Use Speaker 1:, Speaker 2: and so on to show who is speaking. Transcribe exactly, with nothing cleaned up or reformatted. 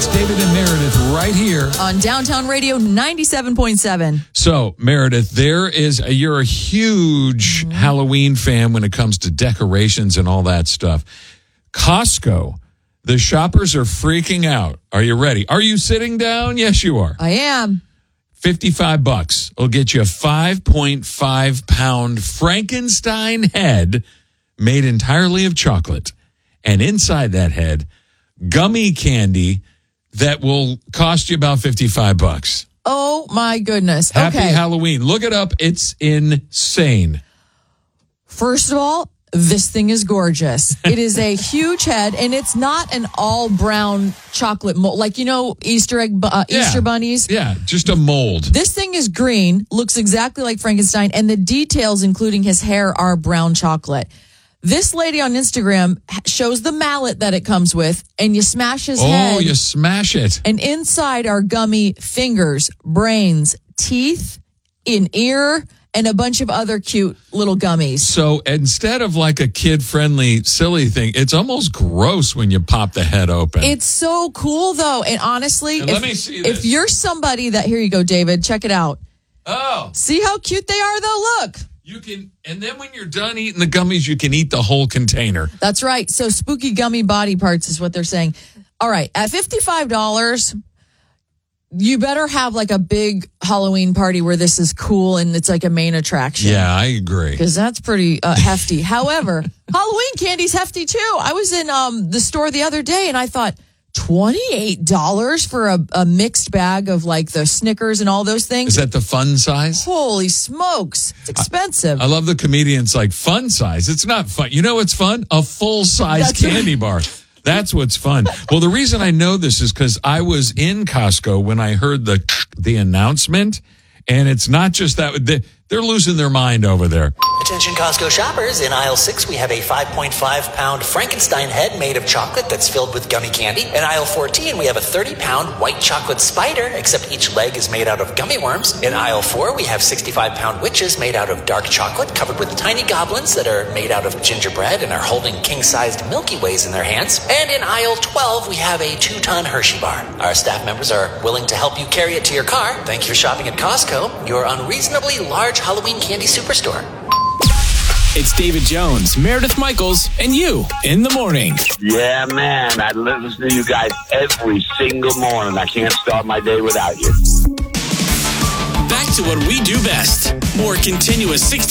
Speaker 1: It's David and Meredith right here
Speaker 2: on Downtown Radio ninety-seven point seven.
Speaker 1: So, Meredith, there is a, you're a huge mm-hmm. Halloween fan when it comes to decorations and all that stuff. Costco, the shoppers are freaking out. Are you ready? Are you sitting down? Yes, you are.
Speaker 2: I am.
Speaker 1: fifty-five bucks will get you a five point five pound Frankenstein head made entirely of chocolate. And inside that head, gummy candy that will cost you about fifty-five bucks.
Speaker 2: Oh, my goodness.
Speaker 1: Happy
Speaker 2: okay.
Speaker 1: Halloween. Look it up. It's insane.
Speaker 2: First of all, this thing is gorgeous. It is a huge head, and it's not an all brown chocolate mold. Like, you know, Easter egg, uh,
Speaker 1: yeah.
Speaker 2: Easter bunnies.
Speaker 1: Yeah, just a mold.
Speaker 2: This thing is green, looks exactly like Frankenstein, and the details, including his hair, are brown chocolate. This lady on Instagram shows the mallet that it comes with, and you smash his
Speaker 1: oh,
Speaker 2: head.
Speaker 1: Oh, you smash it.
Speaker 2: And inside are gummy fingers, brains, teeth, an ear, and a bunch of other cute little gummies.
Speaker 1: So instead of like a kid-friendly, silly thing, it's almost gross when you pop the head open.
Speaker 2: It's so cool, though. And honestly,
Speaker 1: and
Speaker 2: if,
Speaker 1: let me see this.
Speaker 2: if you're somebody that, here you go, David, check it out.
Speaker 1: Oh.
Speaker 2: See how cute they are, though? Look.
Speaker 1: You can, and then when you're done eating the gummies, you can eat the whole container.
Speaker 2: That's right. So spooky gummy body parts is what they're saying. All right. At fifty-five dollars, you better have like a big Halloween party where this is cool and it's like a main attraction.
Speaker 1: Yeah, I agree.
Speaker 2: Because that's pretty uh, hefty. However, Halloween candy's hefty too. I was in um, the store the other day and I thought, twenty-eight dollars for a, a mixed bag of like the Snickers and all those things.
Speaker 1: Is that the fun size?
Speaker 2: Holy smokes. It's expensive.
Speaker 1: I, I love the comedians like fun size. It's not fun. You know what's fun? A full size
Speaker 2: That's
Speaker 1: candy
Speaker 2: right.
Speaker 1: bar. That's what's fun. Well, the reason I know this is because I was in Costco when I heard the the announcement, and it's not just that. They, they're losing their mind over there.
Speaker 3: Attention Costco shoppers, in aisle six we have a five point five pound Frankenstein head made of chocolate that's filled with gummy candy. In aisle fourteen we have a thirty pound white chocolate spider, except each leg is made out of gummy worms. In aisle four we have sixty-five pound witches made out of dark chocolate covered with tiny goblins that are made out of gingerbread and are holding king-sized Milky Ways in their hands. And in aisle twelve we have a two ton Hershey bar. Our staff members are willing to help you carry it to your car. Thank you for shopping at Costco, your unreasonably large Halloween candy superstore.
Speaker 4: It's David Jones, Meredith Michaels, and you in the morning.
Speaker 5: Yeah, man. I listen to you guys every single morning. I can't start my day without you.
Speaker 4: Back to what we do best. More continuous sixty